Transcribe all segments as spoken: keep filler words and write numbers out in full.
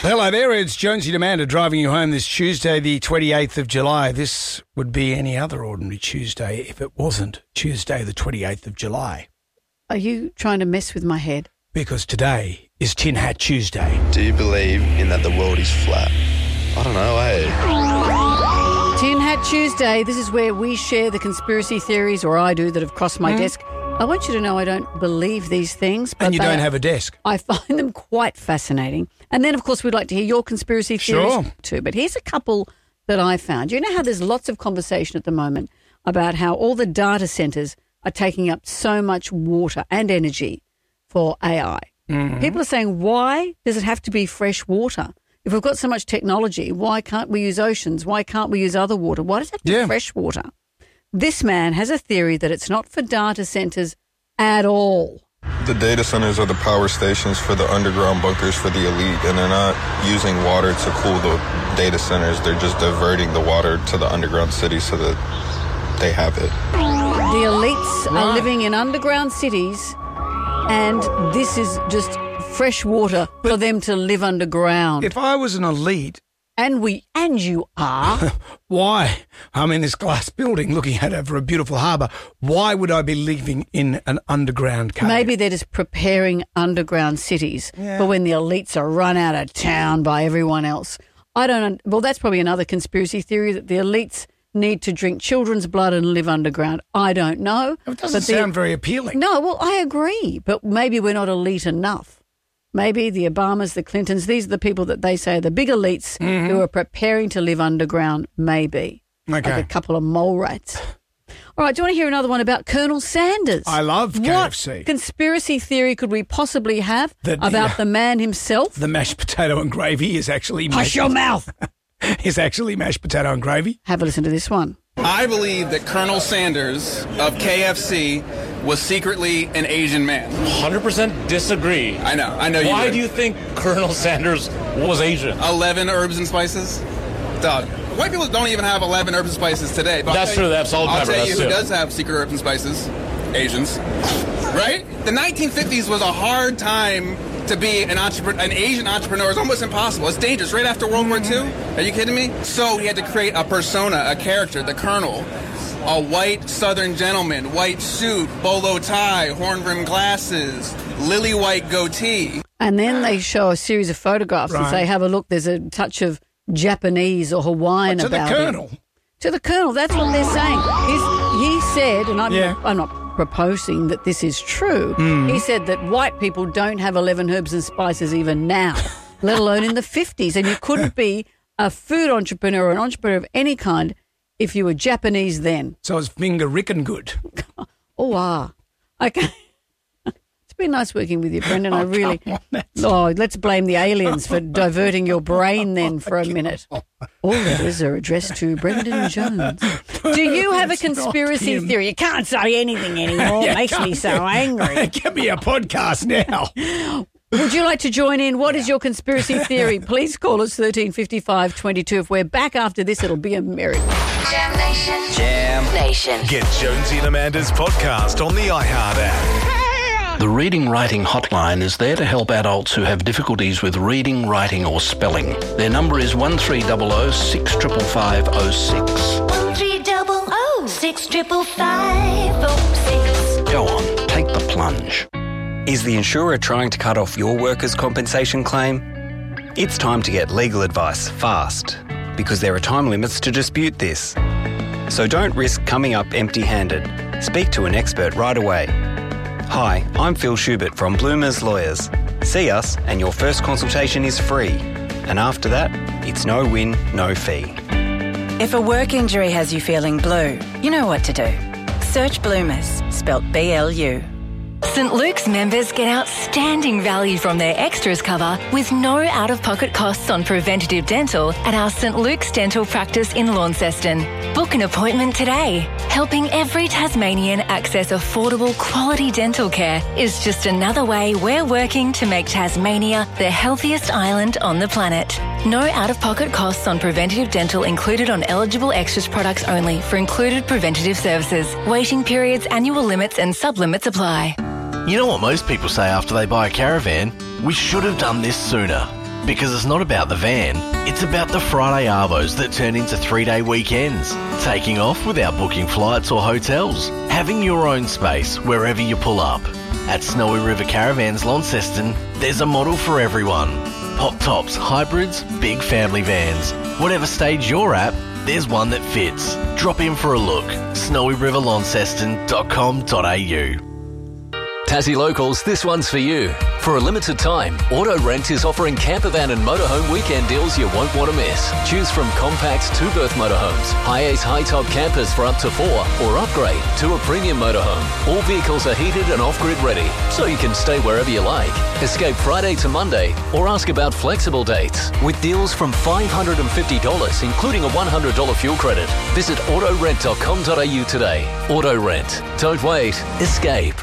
Hello there, it's Jonesy and Amanda driving you home this Tuesday, the twenty-eighth of July. This would be any other ordinary Tuesday if it wasn't Tuesday, the twenty-eighth of July. Are you trying to mess with my head? Because today is Tin Hat Tuesday. Do you believe in that the world is flat? I don't know, eh? Tin Hat Tuesday, this is where we share the conspiracy theories, or I do, that have crossed my mm. desk. I want you to know I don't believe these things. But and you don't are, have a desk. I find them quite fascinating. And then, of course, we'd like to hear your conspiracy theories sure. too. But here's a couple that I found. You know how there's lots of conversation at the moment about how all the data centres are taking up so much water and energy for A I. Mm-hmm. People are saying, why does it have to be fresh water? If we've got so much technology, why can't we use oceans? Why can't we use other water? Why does it have to yeah. be fresh water? This man has a theory that it's not for data centres at all. The data centers are the power stations for the underground bunkers for the elite, and they're not using water to cool the data centers. They're just diverting the water to the underground cities so that they have it. The elites right. are living in underground cities, and this is just fresh water but for them to live underground. If I was an elite... And we, and you are. Why? I'm in this glass building looking out over a beautiful harbour. Why would I be living in an underground cave? Maybe they're just preparing underground cities yeah. for when the elites are run out of town by everyone else. I don't, well, that's probably another conspiracy theory, that the elites need to drink children's blood and live underground. I don't know. It doesn't but sound the, very appealing. No, well, I agree, but maybe we're not elite enough. Maybe the Obamas, the Clintons, these are the people that they say are the big elites mm-hmm. who are preparing to live underground, maybe. Okay. Like a couple of mole rats. All right, do you want to hear another one about Colonel Sanders? I love K F C. What conspiracy theory could we possibly have that, about uh, the man himself? The mashed potato and gravy is actually... Hush mashed, your mouth! is actually mashed potato and gravy. Have a listen to this one. I believe that Colonel Sanders of K F C was secretly an Asian man. one hundred percent disagree. I know, I know you Why would. do you think Colonel Sanders was Asian? eleven herbs and spices? Dog. White people don't even have eleven herbs and spices today. But That's true, that's all. I'll tell you who true. does have secret herbs and spices. Asians. Right? The nineteen fifties was a hard time to be an entrepreneur, an Asian entrepreneur. It's almost impossible. It's dangerous. Right after World War Two? Are you kidding me? So he had to create a persona, a character, the Colonel. A white Southern gentleman, white suit, bolo tie, horn-rimmed glasses, lily-white goatee. And then they show a series of photographs right. and say, have a look, there's a touch of Japanese or Hawaiian to about the Colonel. him. To the Colonel, that's what they're saying. He's, he said, and I'm, yeah. not, I'm not proposing that this is true, mm. he said that white people don't have eleven herbs and spices even now, let alone in the fifties. And you couldn't be a food entrepreneur or an entrepreneur of any kind if you were Japanese then. So it's finger rickin' good. Oh, ah. Okay. It's been nice working with you, Brendan. Oh, I really... On, oh, let's blame the aliens for diverting your brain then for a minute. All letters are addressed to Brendan Jones. Do you have a conspiracy theory? You can't say anything anymore. It makes me so angry. Give me a podcast now. Would you like to join in? What is your conspiracy theory? Please call us thirteen fifty-five twenty-two. If we're back after this, it'll be a miracle. Jam Nation. Jam Nation. Get Jonesy and Amanda's podcast on the iHeart app. The Reading Writing Hotline is there to help adults who have difficulties with reading, writing or spelling. Their number is one three zero zero six five five zero six. one three zero zero six five five zero six. Go on, take the plunge. Is the insurer trying to cut off your workers' compensation claim? It's time to get legal advice fast, because there are time limits to dispute this. So don't risk coming up empty-handed. Speak to an expert right away. Hi, I'm Phil Schubert from Bloomers Lawyers. See us and your first consultation is free. And after that, it's no win, no fee. If a work injury has you feeling blue, you know what to do. Search Bloomers, spelt B L U. St Luke's members get outstanding value from their extras cover with no out-of-pocket costs on preventative dental at our St Luke's Dental Practice in Launceston. Book an appointment today. Helping every Tasmanian access affordable quality dental care is just another way we're working to make Tasmania the healthiest island on the planet. No out-of-pocket costs on preventative dental included on eligible extras products only for included preventative services. Waiting periods, annual limits and sub-limits apply. You know what most people say after they buy a caravan? We should have done this sooner. Because it's not about the van, it's about the Friday arvos that turn into three-day weekends. Taking off without booking flights or hotels. Having your own space wherever you pull up. At Snowy River Caravans Launceston, there's a model for everyone. Pop tops, hybrids, big family vans. Whatever stage you're at, there's one that fits. Drop in for a look. snowy river launceston dot com dot a u. Tassie Locals, this one's for you. For a limited time, Auto Rent is offering campervan and motorhome weekend deals you won't want to miss. Choose from compact two-berth motorhomes, high-ace high-top campers for up to four, or upgrade to a premium motorhome. All vehicles are heated and off-grid ready, so you can stay wherever you like. Escape Friday to Monday, or ask about flexible dates. With deals from five hundred fifty dollars, including a one hundred dollars fuel credit. Visit auto rent dot com dot a u today. Auto Rent. Don't wait. Escape.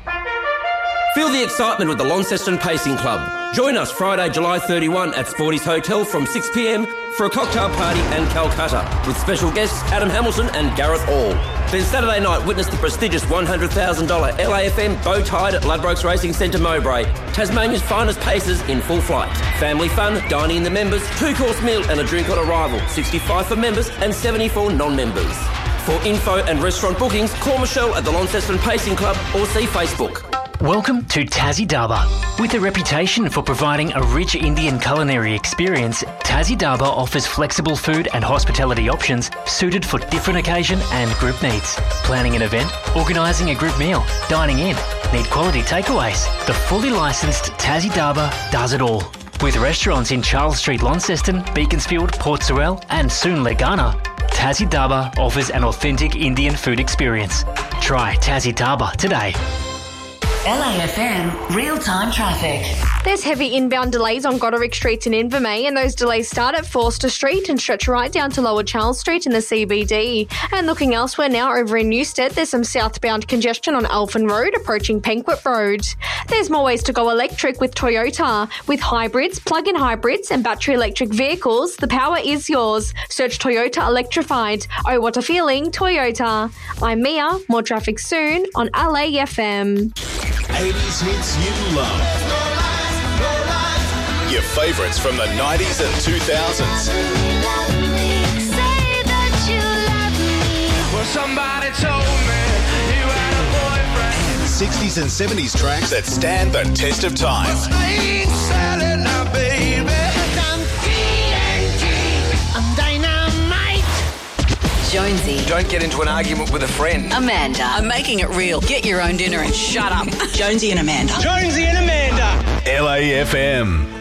Feel the excitement with the Launceston Pacing Club. Join us Friday, July thirty-first at Sporty's Hotel from six p m for a cocktail party and Calcutta with special guests Adam Hamilton and Gareth Hall. Then Saturday night, witness the prestigious one hundred thousand dollars L A F M Bow Tide at Ladbrokes Racing Centre Mowbray. Tasmania's finest pacers in full flight. Family fun, dining in the members, two-course meal and a drink on arrival. sixty-five for members and seventy-four non-members. For info and restaurant bookings, call Michelle at the Launceston Pacing Club or see Facebook. Welcome to Tassie Daba. With a reputation for providing a rich Indian culinary experience, Tassie Daba offers flexible food and hospitality options suited for different occasion and group needs. Planning an event, organising a group meal, dining in, need quality takeaways. The fully licensed Tassie Daba does it all. With restaurants in Charles Street, Launceston, Beaconsfield, Port Sorell and soon Legana, Tassie Daba offers an authentic Indian food experience. Try Tassie Daba today. L A F M real-time traffic. There's heavy inbound delays on Goderic Street in Invermay, and those delays start at Forster Street and stretch right down to Lower Charles Street in the C B D. And looking elsewhere now, over in Newstead, there's some southbound congestion on Alphen Road approaching Penquet Road. There's more ways to go electric with Toyota. With hybrids, plug-in hybrids and battery electric vehicles, the power is yours. Search Toyota Electrified. Oh, what a feeling, Toyota. I'm Mia. More traffic soon on L A F M. eighties hits you love. Your favourites from the nineties and two thousands. Well, somebody told me you had a boyfriend. And sixties and seventies tracks that stand the test of time. Plain sailing now, baby. I'm T N T. I'm dynamite. Jonesy. Don't get into an argument with a friend. Amanda. I'm making it real. Get your own dinner and shut up. Jonesy and Amanda. Jonesy and Amanda. L A F M.